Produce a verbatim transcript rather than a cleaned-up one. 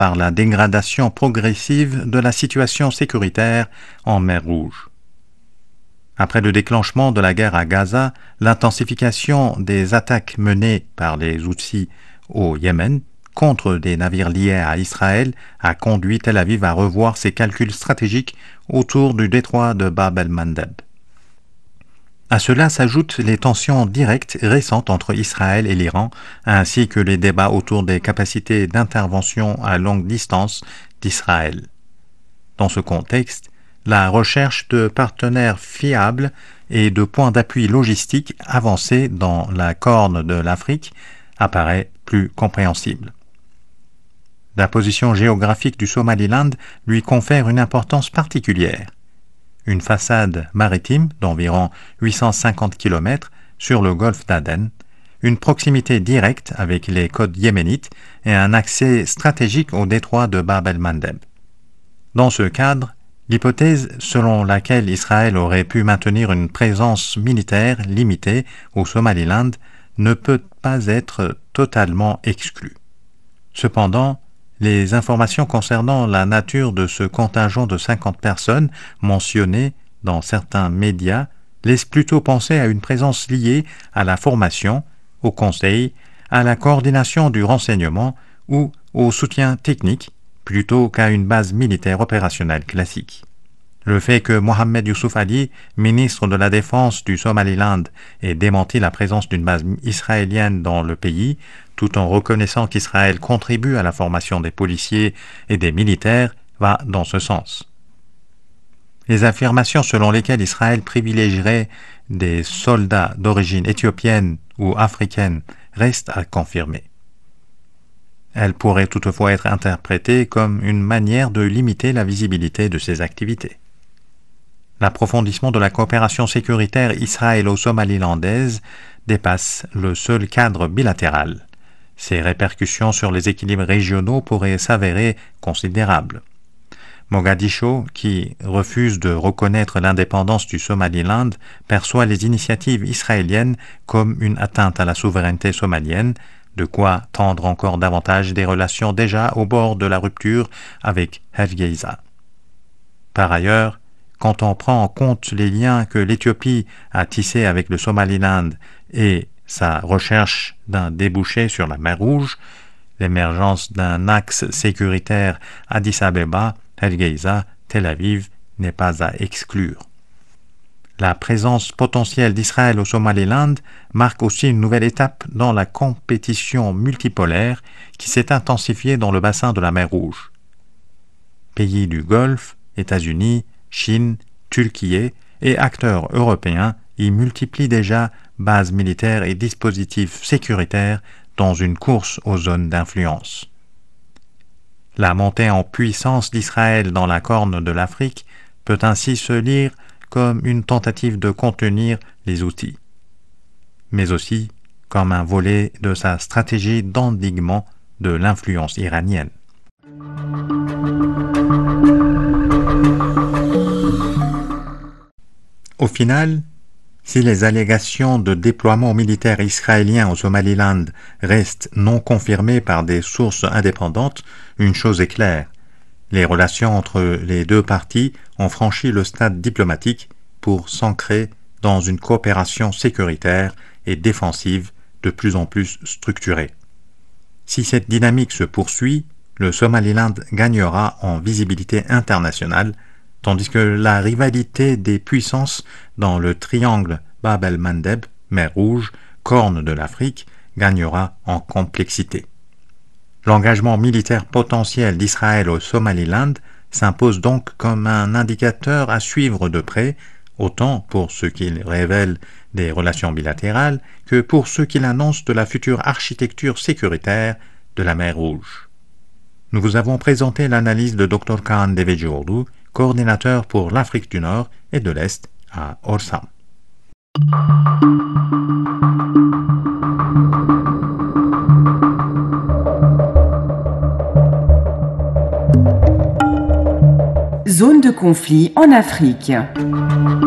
par la dégradation progressive de la situation sécuritaire en mer Rouge. Après le déclenchement de la guerre à Gaza, l'intensification des attaques menées par les Houthis au Yémen contre des navires liés à Israël a conduit Tel Aviv à revoir ses calculs stratégiques autour du détroit de Bab el-Mandeb. À cela s'ajoutent les tensions directes récentes entre Israël et l'Iran, ainsi que les débats autour des capacités d'intervention à longue distance d'Israël. Dans ce contexte, la recherche de partenaires fiables et de points d'appui logistiques avancés dans la Corne de l'Afrique apparaît plus compréhensible. La position géographique du Somaliland lui confère une importance particulière. Une façade maritime d'environ huit cent cinquante kilomètres sur le golfe d'Aden, une proximité directe avec les côtes yéménites et un accès stratégique au détroit de Bab el-Mandeb. Dans ce cadre, l'hypothèse selon laquelle Israël aurait pu maintenir une présence militaire limitée au Somaliland ne peut pas être totalement exclue. Cependant, les informations concernant la nature de ce contingent de cinquante personnes mentionnées dans certains médias laissent plutôt penser à une présence liée à la formation, au conseil, à la coordination du renseignement ou au soutien technique, plutôt qu'à une base militaire opérationnelle classique. Le fait que Mohamed Youssouf Ali, ministre de la Défense du Somaliland, ait démenti la présence d'une base israélienne dans le pays, tout en reconnaissant qu'Israël contribue à la formation des policiers et des militaires, va dans ce sens. Les affirmations selon lesquelles Israël privilégierait des soldats d'origine éthiopienne ou africaine restent à confirmer. Elles pourraient toutefois être interprétées comme une manière de limiter la visibilité de ces activités. L'approfondissement de la coopération sécuritaire israélo-somalilandaise dépasse le seul cadre bilatéral. Ses répercussions sur les équilibres régionaux pourraient s'avérer considérables. Mogadiscio, qui refuse de reconnaître l'indépendance du Somaliland, perçoit les initiatives israéliennes comme une atteinte à la souveraineté somalienne, de quoi tendre encore davantage des relations déjà au bord de la rupture avec Hargeisa. Par ailleurs, quand on prend en compte les liens que l'Éthiopie a tissés avec le Somaliland et sa recherche d'un débouché sur la mer Rouge, l'émergence d'un axe sécuritaire Addis Abeba, Hargeisa, Tel Aviv n'est pas à exclure. La présence potentielle d'Israël au Somaliland marque aussi une nouvelle étape dans la compétition multipolaire qui s'est intensifiée dans le bassin de la mer Rouge. Pays du Golfe, États-Unis, Chine, Turquie et acteurs européens y multiplient déjà bases militaires et dispositifs sécuritaires dans une course aux zones d'influence. La montée en puissance d'Israël dans la Corne de l'Afrique peut ainsi se lire comme une tentative de contenir les Houthis, mais aussi comme un volet de sa stratégie d'endiguement de l'influence iranienne. Au final, si les allégations de déploiement militaire israélien au Somaliland restent non confirmées par des sources indépendantes, une chose est claire. Les relations entre les deux parties ont franchi le stade diplomatique pour s'ancrer dans une coopération sécuritaire et défensive de plus en plus structurée. Si cette dynamique se poursuit, le Somaliland gagnera en visibilité internationale, tandis que la rivalité des puissances dans le triangle Bab el-Mandeb, mer Rouge, Corne de l'Afrique, gagnera en complexité. L'engagement militaire potentiel d'Israël au Somaliland s'impose donc comme un indicateur à suivre de près, autant pour ce qu'il révèle des relations bilatérales que pour ce qu'il annonce de la future architecture sécuritaire de la mer Rouge. Nous vous avons présenté l'analyse de docteur Kaan Devecioğlu, coordinateur pour l'Afrique du Nord et de l'Est à Orsam. Zone de conflit en Afrique.